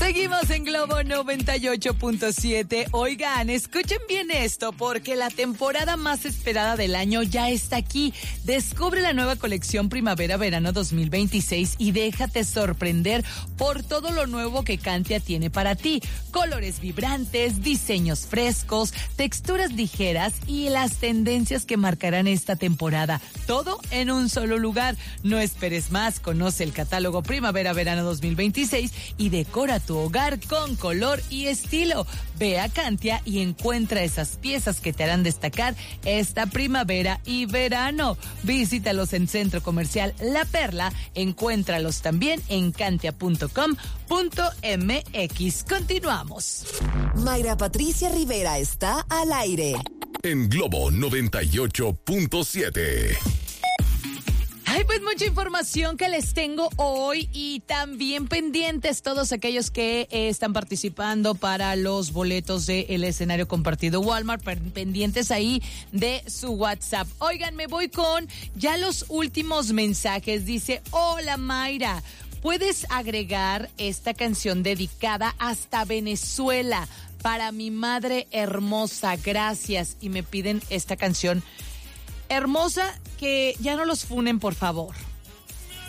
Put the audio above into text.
Seguimos en Globo 98.7. Oigan, escuchen bien esto porque la temporada más esperada del año ya está aquí. Descubre la nueva colección Primavera-Verano 2026 y déjate sorprender por todo lo nuevo que Kantia tiene para ti. Colores vibrantes, diseños frescos, texturas ligeras y las tendencias que marcarán esta temporada. Todo en un solo lugar. No esperes más, conoce el catálogo Primavera-Verano 2026 y decora tu hogar con color y estilo. Ve a Kantia y encuentra esas piezas que te harán destacar esta primavera y verano. Visítalos en Centro Comercial La Perla. Encuéntralos también en kantia.com.mx. Continuamos. Mayra Patricia Rivera está al aire. En Globo 98.7. Ay, pues mucha información que les tengo hoy y también pendientes todos aquellos que están participando para los boletos del escenario compartido Walmart, pendientes ahí de su WhatsApp. Oigan, me voy con ya los últimos mensajes. Dice, hola Mayra, ¿puedes agregar esta canción dedicada hasta Venezuela para mi madre hermosa? Gracias. Y me piden esta canción hermosa, que ya no los funen, por favor.